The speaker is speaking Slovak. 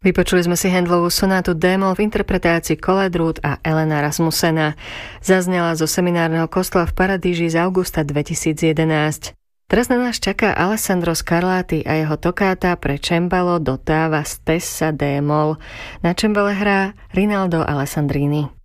Vypočuli sme si Handlovú sonátu D-moll v interpretácii Colette Root a Elena Rasmussena. Zaznela zo seminárneho kostola v Paradíži z augusta 2011. Teraz na nás čaká Alessandro Scarlatti a jeho tokáta pre cembalo d'ottava stessa D-moll. Na cembale hrá Rinaldo Alessandrini.